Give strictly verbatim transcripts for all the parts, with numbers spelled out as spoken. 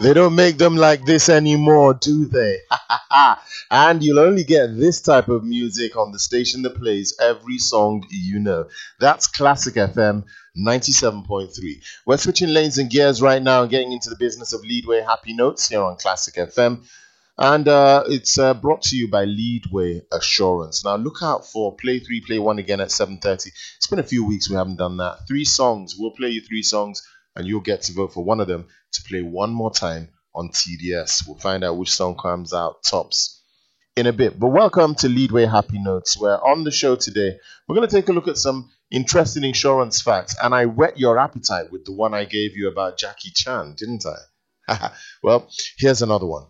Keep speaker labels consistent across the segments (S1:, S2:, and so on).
S1: They don't make them like this anymore, do they? And you'll only get this type of music on the station that plays every song you know. That's Classic F M ninety-seven point three. We're switching lanes and gears right now and getting into the business of Leadway Happy Notes here on Classic F M. And uh, it's uh, brought to you by Leadway Assurance. Now look out for Play three, Play one again at seven thirty. It's been a few weeks we haven't done that. Three songs. We'll play you three songs and you'll get to vote for one of them to play one more time on T D S. We'll find out which song comes out tops in a bit. But welcome to Leadway Happy Notes, where on the show today, we're going to take a look at some interesting insurance facts. And I whet your appetite with the one I gave you about Jackie Chan, didn't I? Well, here's another one.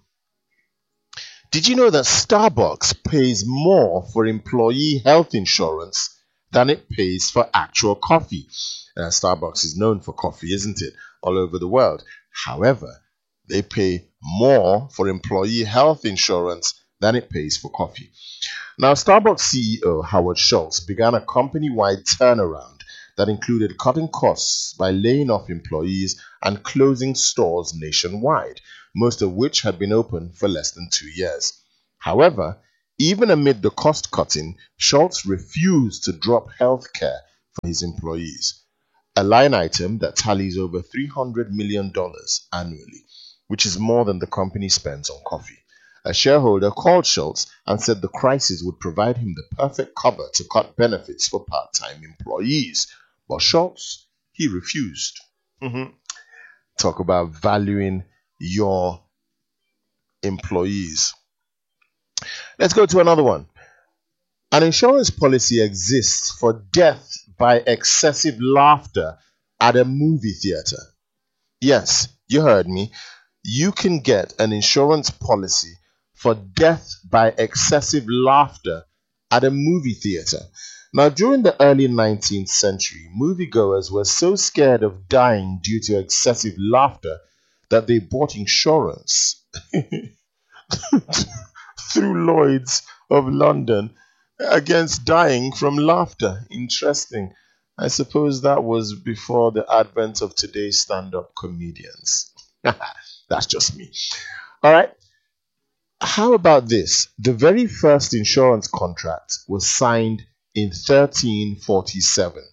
S1: Did you know that Starbucks pays more for employee health insurance than it pays for actual coffee? Uh, Starbucks is known for coffee, isn't it? All over the world. However, they pay more for employee health insurance than it pays for coffee. Now, Starbucks C E O Howard Schultz began a company-wide turnaround that included cutting costs by laying off employees and closing stores nationwide, most of which had been open for less than two years. However, even amid the cost cutting, Schultz refused to drop health care for his employees, a line item that tallies over three hundred million dollars annually, which is more than the company spends on coffee. A shareholder called Schultz and said the crisis would provide him the perfect cover to cut benefits for part-time employees. But Schultz, he refused. Mm-hmm. Talk about valuing your employees. Let's go to another one. An insurance policy exists for death by excessive laughter at a movie theater. Yes, you heard me. You can get an insurance policy for death by excessive laughter at a movie theater. Now, during the early nineteenth century, moviegoers were so scared of dying due to excessive laughter that they bought insurance through Lloyd's of London against dying from laughter. Interesting. I suppose that was before the advent of today's stand-up comedians. That's just me. All right. How about this? The very first insurance contract was signed in thirteen forty-seven.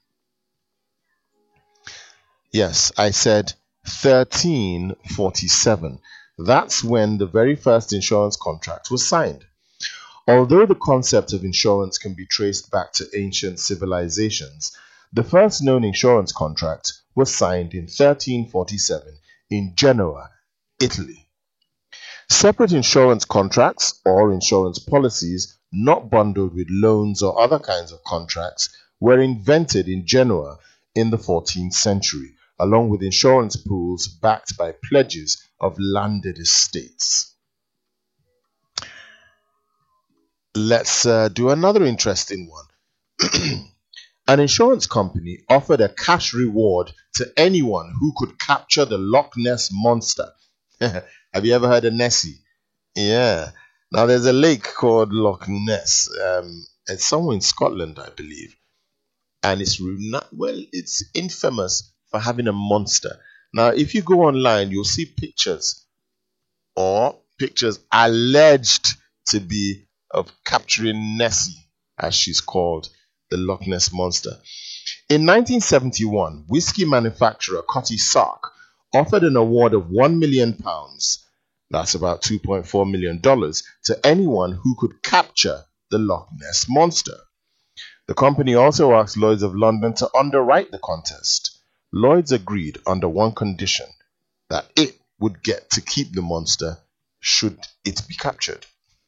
S1: Yes, I said thirteen forty-seven. That's when the very first insurance contract was signed. Although the concept of insurance can be traced back to ancient civilizations, the first known insurance contract was signed in thirteen forty-seven in Genoa, Italy. Separate insurance contracts or insurance policies not bundled with loans or other kinds of contracts were invented in Genoa in the fourteenth century, along with insurance pools backed by pledges of landed estates. Let's uh, do another interesting one. An insurance company offered a cash reward to anyone who could capture the Loch Ness Monster. Have you ever heard of Nessie? Yeah. Now, there's a lake called Loch Ness. Um, it's somewhere in Scotland, I believe. And it's rena- well, it's infamous for having a monster. Now, if you go online, you'll see pictures or pictures alleged to be of capturing Nessie, as she's called, the Loch Ness Monster. In nineteen seventy-one, whiskey manufacturer Cutty Sark offered an award of one million pounds, that's about two point four million dollars, to anyone who could capture the Loch Ness Monster. The company also asked Lloyd's of London to underwrite the contest. Lloyd's agreed under one condition, that it would get to keep the monster should it be captured.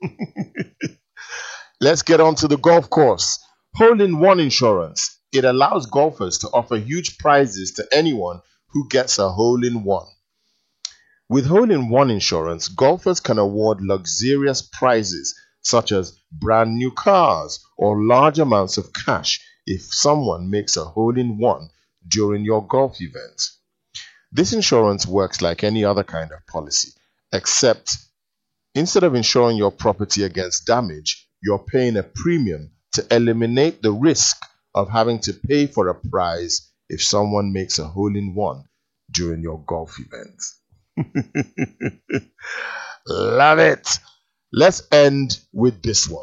S1: Let's get on to the golf course. Hole-in-one insurance. It allows golfers to offer huge prizes to anyone who gets a hole-in-one. With hole-in-one insurance, golfers can award luxurious prizes such as brand new cars or large amounts of cash if someone makes a hole-in-one during your golf event. This insurance works like any other kind of policy, except instead of insuring your property against damage, you're paying a premium to eliminate the risk of having to pay for a prize if someone makes a hole-in-one during your golf event. Love it. Let's end with this one.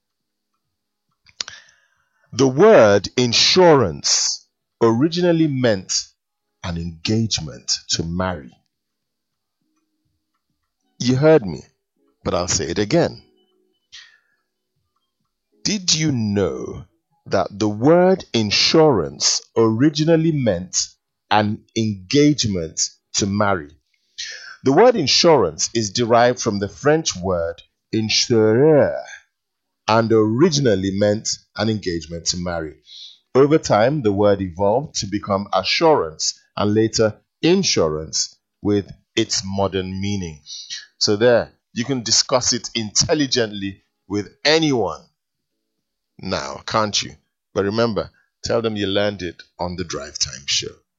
S1: The word insurance originally meant an engagement to marry. You heard me, but I'll say it again. Did you know that the word insurance originally meant an engagement to marry? The word insurance is derived from the French word insurer and originally meant an engagement to marry. Over time, the word evolved to become assurance and later insurance with its modern meaning. So there, you can discuss it intelligently with anyone now, can't you? But remember, tell them you learned it on the Drive Time Show.